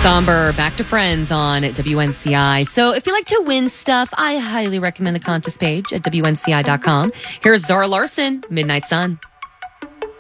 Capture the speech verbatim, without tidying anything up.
Somber, back to Friends on W N C I. So if you like to win stuff, I highly recommend the contest page at W N C I dot com. Here's Zara Larson, Midnight Sun.